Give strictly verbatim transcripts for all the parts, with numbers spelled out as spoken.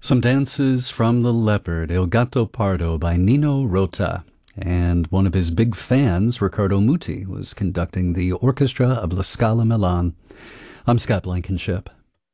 Some dances from The Leopard, Il Gatto Pardo by Nino Rota. And one of his big fans, Riccardo Muti, was conducting the orchestra of La Scala Milan. I'm Scott Blankenship.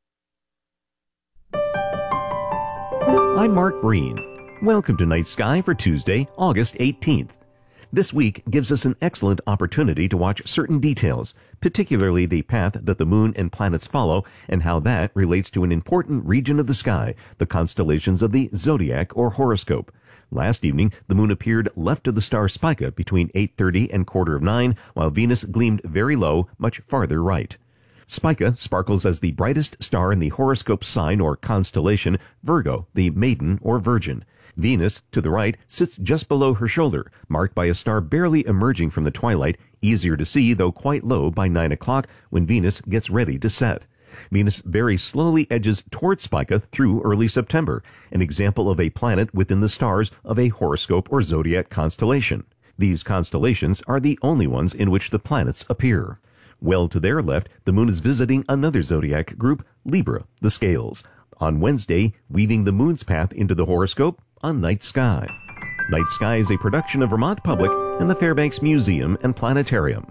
I'm Mark Breen. Welcome to Night Sky for Tuesday, August eighteenth. This week gives us an excellent opportunity to watch certain details, particularly the path that the moon and planets follow and how that relates to an important region of the sky, the constellations of the zodiac or horoscope. Last evening, the moon appeared left of the star Spica between eight thirty and quarter of nine, while Venus gleamed very low, much farther right. Spica sparkles as the brightest star in the horoscope sign or constellation Virgo, the maiden or virgin. Venus, to the right, sits just below her shoulder, marked by a star barely emerging from the twilight, easier to see though quite low by nine o'clock when Venus gets ready to set. Venus very slowly edges toward Spica through early September, an example of a planet within the stars of a horoscope or zodiac constellation. These constellations are the only ones in which the planets appear. Well to their left, the moon is visiting another zodiac group, Libra, the scales. On Wednesday, weaving the moon's path into the horoscope on Night Sky. Night Sky is a production of Vermont Public and the Fairbanks Museum and Planetarium.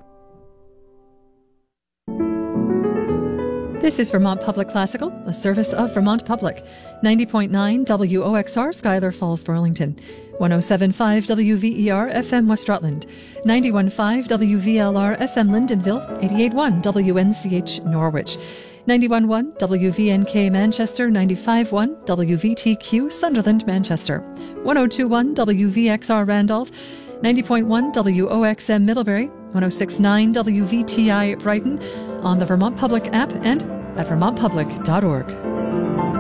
This is Vermont Public Classical, a service of Vermont Public. ninety point nine W O X R, Schuyler Falls, Burlington. one oh seven point five W V E R F M West Rutland. ninety-one point five W V L R F M Lyndonville. eighty-eight point one W N C H Norwich. ninety-one point one W V N K Manchester. ninety-five point one W V T Q Sunderland, Manchester. one oh two point one W V X R Randolph. ninety point one W O X M Middlebury. one oh six point nine W V T I Brighton. On the Vermont Public app and at vermont public dot org.